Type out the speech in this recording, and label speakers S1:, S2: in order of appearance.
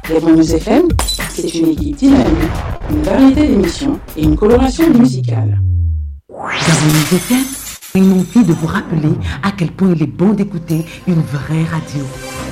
S1: Les Bonnes FM, c'est une équipe dynamique, une variété d'émissions et une coloration musicale.
S2: Dans Bonnes FM, une envie de vous rappeler à quel point il est bon d'écouter une vraie radio.